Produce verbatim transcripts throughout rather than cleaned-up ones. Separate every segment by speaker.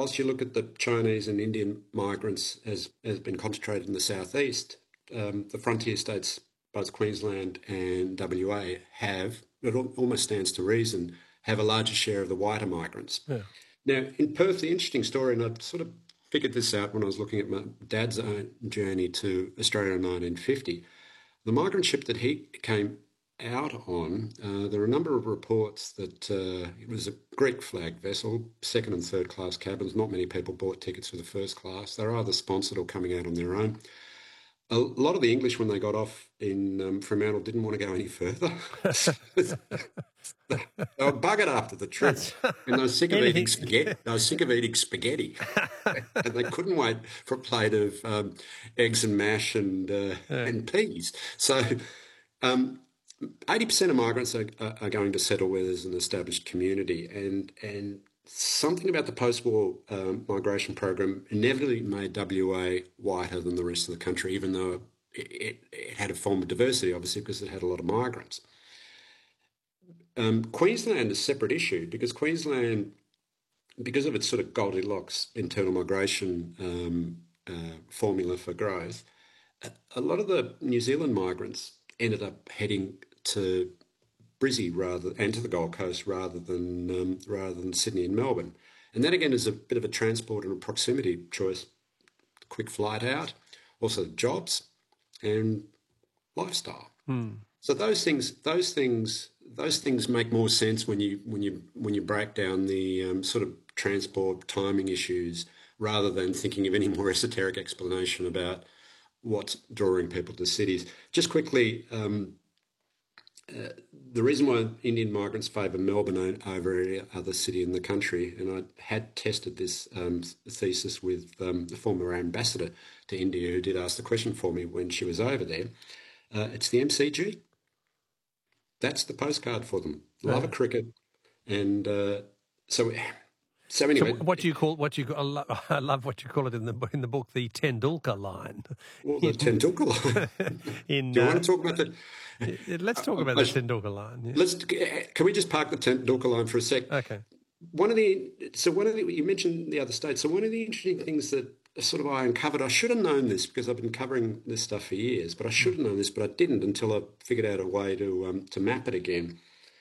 Speaker 1: whilst you look at the Chinese and Indian migrants as has been concentrated in the southeast, um, the frontier states, both Queensland and W A, have, it almost stands to reason, have a larger share of the whiter migrants.
Speaker 2: Yeah.
Speaker 1: Now, in Perth, the interesting story, and I sort of figured this out when I was looking at my dad's own journey to Australia in nineteen fifty, the migrant ship that he came out on, uh, there are a number of reports that uh, it was a Greek flag vessel, second and third class cabins. Not many people bought tickets for the first class. They were either sponsored or coming out on their own. A lot of the English, when they got off in um, Fremantle, didn't want to go any further. They were buggered after the trip, and they were sick of eating spaghetti. They were sick of eating spaghetti, and they couldn't wait for a plate of um, eggs and mash and uh,
Speaker 2: Yeah.
Speaker 1: and peas. So, um, eighty percent of migrants are, are going to settle where there's an established community, and and something about the post-war um, migration program inevitably made W A whiter than the rest of the country, even though it, it, it had a form of diversity, obviously, because it had a lot of migrants. Um, Queensland is a separate issue because Queensland, because of its sort of Goldilocks internal migration um, uh, formula for growth, a, a lot of the New Zealand migrants ended up heading to Brizzy rather and to the Gold Coast rather than um, rather than Sydney and Melbourne, and that again is a bit of a transport and a proximity choice. Quick flight out, also jobs and lifestyle.
Speaker 2: Hmm.
Speaker 1: So those things, those things, those things make more sense when you when you when you break down the um, sort of transport timing issues, rather than thinking of any more esoteric explanation about what's drawing people to cities. Just quickly, um, uh, the reason why Indian migrants favour Melbourne over any other city in the country, and I had tested this um, thesis with um, the former ambassador to India, who did ask the question for me when she was over there. Uh, it's the M C G. That's the postcard for them. Love
Speaker 2: Yeah.
Speaker 1: of cricket, and uh, so so
Speaker 2: So
Speaker 1: anyway.
Speaker 2: what do you call what you? I lo- I love what you call it in the in the book, the Tendulkar line.
Speaker 1: Well, the
Speaker 2: In,
Speaker 1: Tendulkar line.
Speaker 2: in
Speaker 1: Do you
Speaker 2: uh,
Speaker 1: want to talk about the?
Speaker 2: let's talk about
Speaker 1: I
Speaker 2: the
Speaker 1: sh-
Speaker 2: Tendulkar line. Yeah.
Speaker 1: Let's. Can we just park the Tendulkar line for a sec?
Speaker 2: Okay.
Speaker 1: One of the so one of the you mentioned the other states. So one of the interesting things that sort of I uncovered, I should have known this because I've been covering this stuff for years, but I should have known this, but I didn't until I figured out a way to um, to map it again.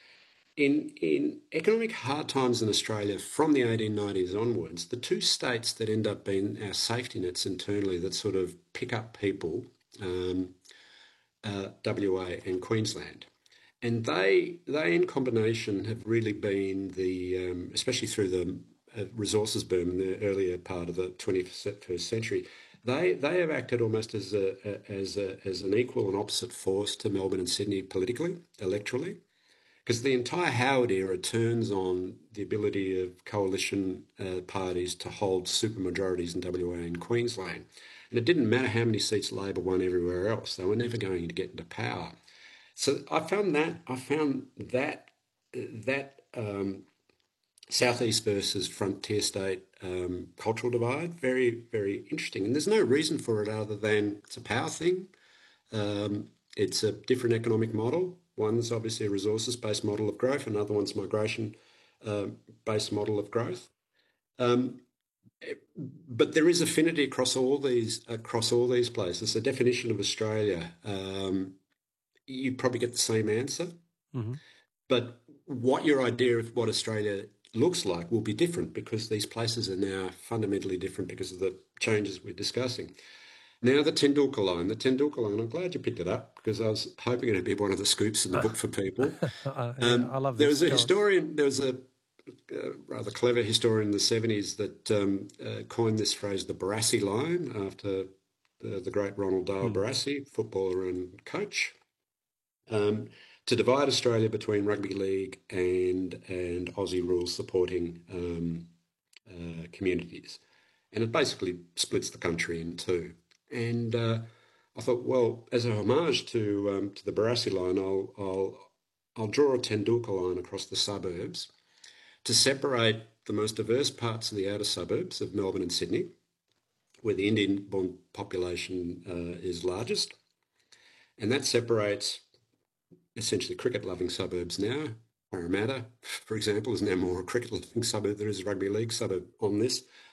Speaker 1: In in economic hard times in Australia from the eighteen nineties onwards, the two states that end up being our safety nets internally that sort of pick up people, um, uh, W A and Queensland. And they, they in combination have really been the, um, especially through the uh, resources boom in the earlier part of the twenty-first century, they they have acted almost as a, a as a, as an equal and opposite force to Melbourne and Sydney politically, electorally, because the entire Howard era turns on the ability of coalition uh, parties to hold supermajorities in W A and Queensland, and it didn't matter how many seats Labor won everywhere else; they were never going to get into power. So I found that I found that that um, southeast versus frontier state um, cultural divide very very interesting, and there's no reason for it other than it's a power thing. Um, it's a different economic model. One's obviously a resources based model of growth, another one's migration uh, based model of growth. Um, but there is affinity across all these across all these places. The definition of Australia. Um, you probably get the same answer,
Speaker 2: Mm-hmm.
Speaker 1: but what your idea of what Australia looks like will be different because these places are now fundamentally different because of the changes we're discussing. Now, the Tendulkar line, the Tendulkar line, I'm glad you picked it up because I was hoping it'd be one of the scoops in the book for people.
Speaker 2: uh, yeah,
Speaker 1: Um,
Speaker 2: I love
Speaker 1: there
Speaker 2: this.
Speaker 1: was a
Speaker 2: Go on.
Speaker 1: historian, there was a uh, rather clever historian in the seventies that um, uh, coined this phrase, the Barassi line, after the, the great Ronald Dale
Speaker 2: Mm.
Speaker 1: Barassi, footballer and coach. Um, to divide Australia between rugby league and and Aussie rules supporting um, uh, communities, and it basically splits the country in two. And uh, I thought, well, as a homage to um, to the Barassi line, I'll I'll I'll draw a Tendulkar line across the suburbs to separate the most diverse parts of the outer suburbs of Melbourne and Sydney, where the Indian-born population uh, is largest, and that separates essentially cricket-loving suburbs now. Parramatta, for example, is now more a cricket-loving suburb than is a rugby league suburb on this.